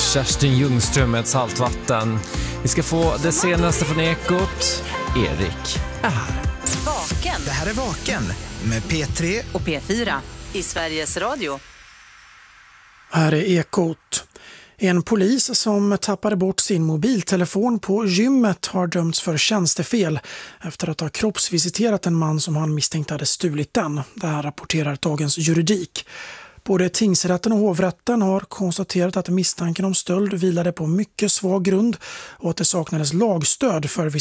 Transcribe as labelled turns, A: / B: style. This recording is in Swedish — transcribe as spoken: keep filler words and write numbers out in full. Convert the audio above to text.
A: Kerstin Ljungström med ett saltvatten. Vi ska få det senaste från Ekot. Erik är här.
B: Vaken.
C: Det här är Vaken med P tre
B: och P fyra i Sveriges Radio.
D: Här är Ekot. En polis som tappade bort sin mobiltelefon på gymmet har dömts för tjänstefel efter att ha kroppsvisiterat en man som han misstänkt hade stulit den. Det här rapporterar Dagens Juridik. Både tingsrätten och hovrätten har konstaterat att misstanken om stöld vilade på mycket svag grund och att det saknades lagstöd för